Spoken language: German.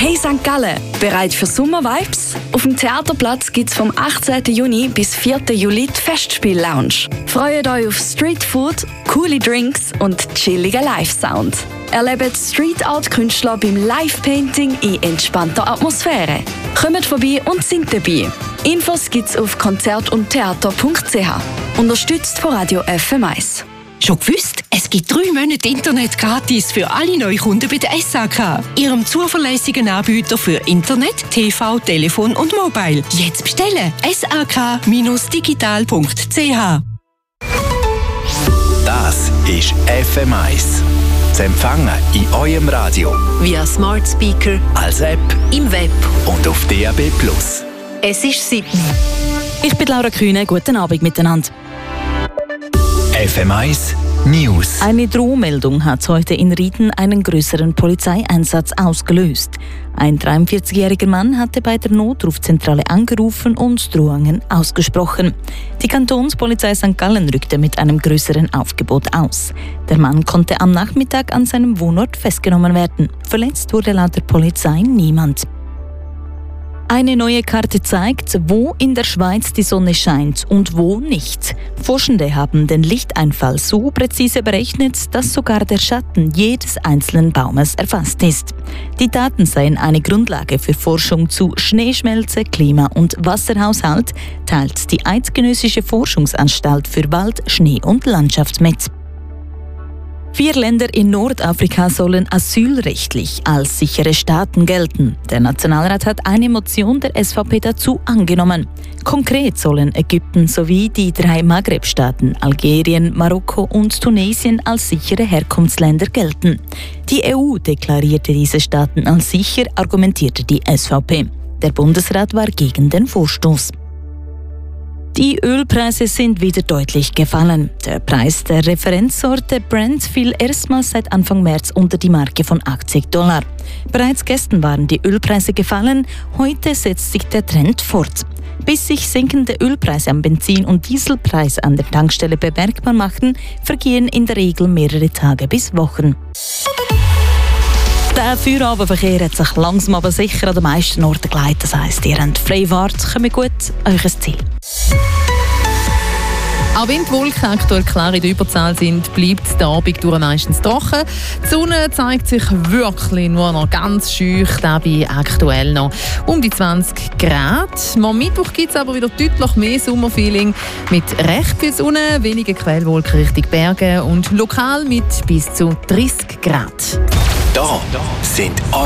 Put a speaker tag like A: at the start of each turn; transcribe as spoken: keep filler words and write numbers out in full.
A: Hey Sankt Gallen, bereit für Sommervibes? Auf dem Theaterplatz gibt es vom achtzehnten Juni bis vierten Juli die Festspiel-Lounge. Freut euch auf Streetfood, coole Drinks und chilligen Live-Sound. Erlebt Street-Art-Künstler beim Live-Painting in entspannter Atmosphäre. Kommt vorbei und singt dabei. Infos gibt's auf konzert und theater punkt c h. Unterstützt von Radio F M eins.
B: Schon gewusst? Es gibt drei Monate Internet gratis für alle Neukunden bei der S A K, ihrem zuverlässigen Anbieter für Internet, T V, Telefon und Mobile. Jetzt bestellen! s a k Bindestrich digital punkt c h.
C: Das ist F M eins. Zu empfangen in eurem Radio,
D: via Smart Speaker,
C: als App,
D: im Web
C: und auf D A B plus.
D: Es ist sieben.
E: Ich bin Laura Kühne, guten Abend miteinander.
C: F M eins News.
E: Eine Drohmeldung hat heute in Rieden einen größeren Polizeieinsatz ausgelöst. Ein dreiundvierzigjähriger Mann hatte bei der Notrufzentrale angerufen und Drohungen ausgesprochen. Die Kantonspolizei Sankt Gallen rückte mit einem größeren Aufgebot aus. Der Mann konnte am Nachmittag an seinem Wohnort festgenommen werden. Verletzt wurde laut der Polizei niemand. Eine neue Karte zeigt, wo in der Schweiz die Sonne scheint und wo nicht. Forschende haben den Lichteinfall so präzise berechnet, dass sogar der Schatten jedes einzelnen Baumes erfasst ist. Die Daten seien eine Grundlage für Forschung zu Schneeschmelze, Klima- und Wasserhaushalt, teilt die Eidgenössische Forschungsanstalt für Wald, Schnee und Landschaft mit. Vier Länder in Nordafrika sollen asylrechtlich als sichere Staaten gelten. Der Nationalrat hat eine Motion der S V P dazu angenommen. Konkret sollen Ägypten sowie die drei Maghreb-Staaten Algerien, Marokko und Tunesien als sichere Herkunftsländer gelten. Die E U deklarierte diese Staaten als sicher, argumentierte die S V P. Der Bundesrat war gegen den Vorstoß. Die Ölpreise sind wieder deutlich gefallen. Der Preis der Referenzsorte Brent fiel erstmals seit Anfang März unter die Marke von achtzig Dollar. Bereits gestern waren die Ölpreise gefallen, heute setzt sich der Trend fort. Bis sich sinkende Ölpreise am Benzin- und Dieselpreis an der Tankstelle bemerkbar machen, vergehen in der Regel mehrere Tage bis Wochen. Der Feierabendverkehr hat sich langsam aber sicher an den meisten Orten geleitet. Das heisst, ihr habt freie Fahrt, kommt gut an euer Ziel.
F: Auch wenn die Wolken aktuell klar in der Überzahl sind, bleibt der Abend durch meistens trocken. Die Sonne zeigt sich wirklich nur noch ganz schüch, dabei aktuell noch um die zwanzig Grad. Am Mittwoch gibt es aber wieder deutlich mehr Sommerfeeling mit recht viel Sonne, weniger Quellwolken Richtung Berge und lokal mit bis zu dreißig Grad.
C: Da sind